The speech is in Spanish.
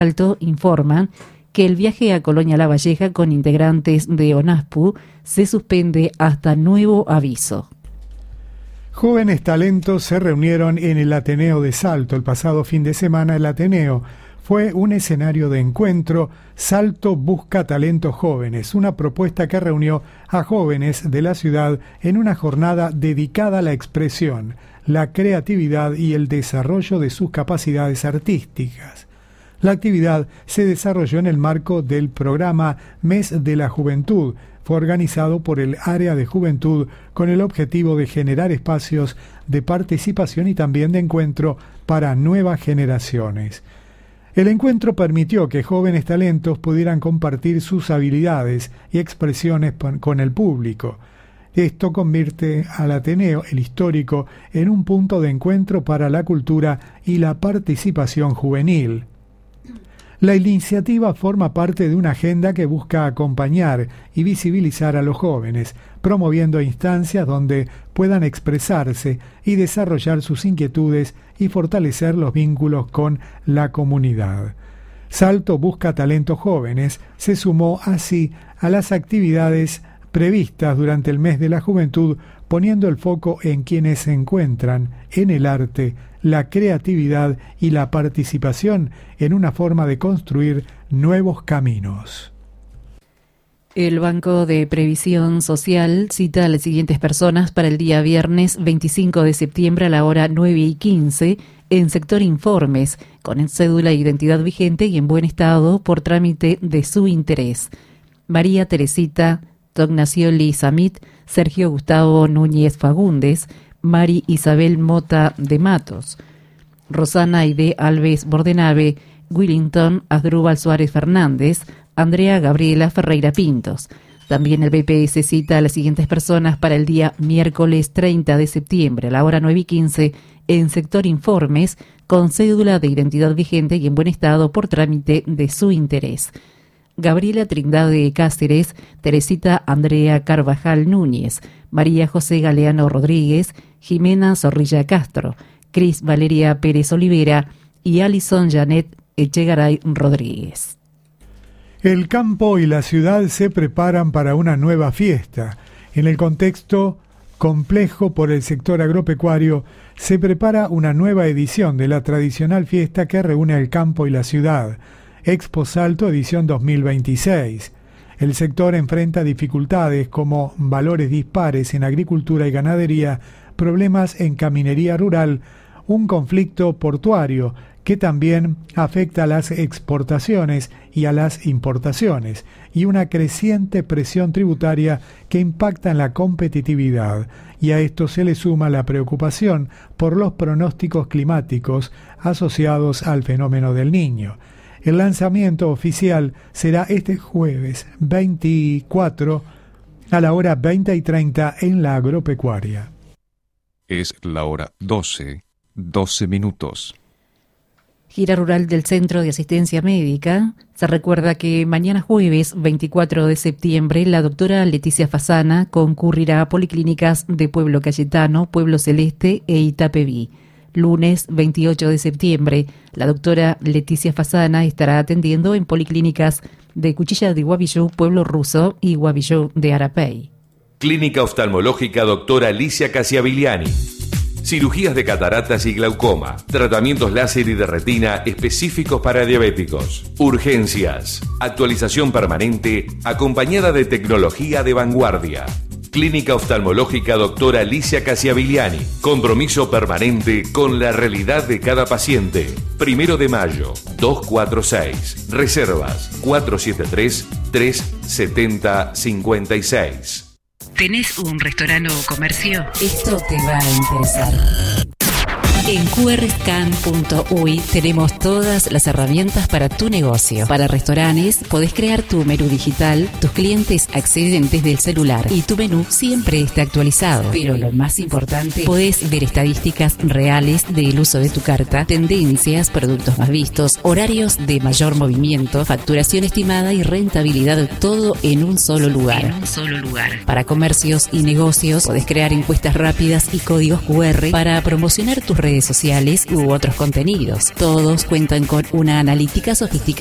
Salto informan que el viaje a Colonia La Valleja con integrantes de ONASPU se suspende hasta nuevo aviso. Jóvenes talentos se reunieron en el Ateneo de Salto el pasado fin de semana. El Ateneo fue un escenario de encuentro. Salto busca talentos jóvenes, una propuesta que reunió a jóvenes de la ciudad en una jornada dedicada a la expresión, la creatividad y el desarrollo de sus capacidades artísticas. La actividad se desarrolló en el marco del programa Mes de la Juventud. Fue organizado por el Área de Juventud con el objetivo de generar espacios de participación y también de encuentro para nuevas generaciones. El encuentro permitió que jóvenes talentos pudieran compartir sus habilidades y expresiones con el público. Esto convierte al Ateneo, el histórico, en un punto de encuentro para la cultura y la participación juvenil. La iniciativa forma parte de una agenda que busca acompañar y visibilizar a los jóvenes, promoviendo instancias donde puedan expresarse y desarrollar sus inquietudes y fortalecer los vínculos con la comunidad. Salto busca talentos jóvenes se sumó así a las actividades previstas durante el mes de la juventud, poniendo el foco en quienes se encuentran en el arte, la creatividad y la participación en una forma de construir nuevos caminos. El Banco de Previsión Social cita a las siguientes personas para el día viernes 25 de septiembre a la hora 9:15 en sector informes, con cédula de identidad vigente y en buen estado por trámite de su interés. María Teresita Tognacioli Samit, Sergio Gustavo Núñez Fagundes, Mari Isabel Mota de Matos, Rosana Aide Alves Bordenave, Willington Asdrúbal Suárez Fernández, Andrea Gabriela Ferreira Pintos. También el BPS cita a las siguientes personas para el día miércoles 30 de septiembre a la hora 9:15 en sector informes con cédula de identidad vigente y en buen estado por trámite de su interés. Gabriela Trindade Cáceres, Teresita Andrea Carvajal Núñez, María José Galeano Rodríguez, Jimena Zorrilla Castro, Cris Valeria Pérez Olivera y Alison Janet Echegaray Rodríguez. El campo y la ciudad se preparan para una nueva fiesta. En el contexto complejo por el sector agropecuario, se prepara una nueva edición de la tradicional fiesta que reúne el campo y la ciudad. Expo Salto edición 2026. El sector enfrenta dificultades como valores dispares en agricultura y ganadería, problemas en caminería rural, un conflicto portuario que también afecta a las exportaciones y a las importaciones, y una creciente presión tributaria que impacta en la competitividad. Y a esto se le suma la preocupación por los pronósticos climáticos asociados al fenómeno del Niño. El lanzamiento oficial será este jueves 24 a la hora 20:30 en la agropecuaria. Es la hora 12 minutos. Gira rural del Centro de Asistencia Médica. Se recuerda que mañana jueves 24 de septiembre la doctora Leticia Fasana concurrirá a policlínicas de Pueblo Cayetano, Pueblo Celeste e Itapeví. Lunes 28 de septiembre, la doctora Leticia Fasana estará atendiendo en policlínicas de Cuchilla de Guavillú, Pueblo Ruso y Guavillú de Arapey. Clínica Oftalmológica Doctora Alicia Casiavigliani. Cirugías de cataratas y glaucoma, tratamientos láser y de retina específicos para diabéticos, urgencias, actualización permanente acompañada de tecnología de vanguardia. Clínica Oftalmológica Doctora Alicia Casiavigliani. Compromiso permanente con la realidad de cada paciente. 1 de mayo, 246. Reservas 473-370-56. ¿Tenés un restaurante o comercio? Esto te va a interesar. En qrscan.uy tenemos todas las herramientas para tu negocio. Para restaurantes, podés crear tu menú digital, tus clientes acceden desde el celular y tu menú siempre está actualizado. Pero lo más importante, podés ver estadísticas reales del uso de tu carta, tendencias, productos más vistos, horarios de mayor movimiento, facturación estimada y rentabilidad, todo en un solo lugar. Para comercios y negocios, podés crear encuestas rápidas y códigos QR para promocionar tus redes redes sociales u otros contenidos. Todos cuentan con una analítica sofisticada